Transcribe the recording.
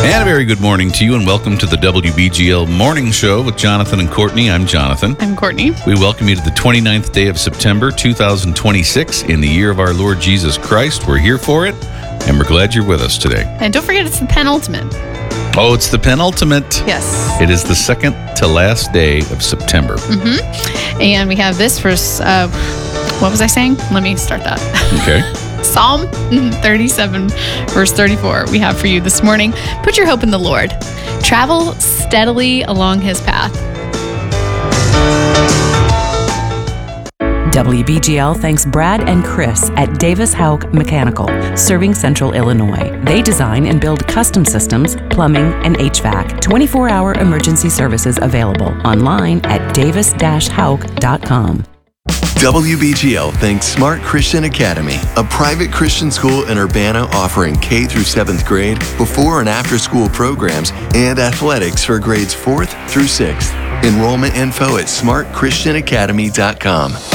And a very good morning to you, and welcome to the WBGL Morning Show with Jonathan and Courtney. I'm Jonathan. I'm Courtney. We welcome you to the 29th day of September, 2026, in the year of our Lord Jesus Christ. We're here for it, and we're glad you're with us today. And don't forget, it's the penultimate. Oh, it's the penultimate. Yes. It is the second to last day of September. Mm-hmm. And we have this verse. What was I saying? Let me start that. Okay. Psalm 37, verse 34, we have for you this morning. Put your hope in the Lord. Travel steadily along his path. WBGL thanks Brad and Chris at Davis Houck Mechanical, serving Central Illinois. They design and build custom systems, plumbing, and HVAC. 24-hour emergency services available online at davis-houck.com. WBGL thanks Smart Christian Academy, a private Christian school in Urbana offering K through 7th grade, before and after school programs, and athletics for grades 4th through 6th. Enrollment info at smartchristianacademy.com.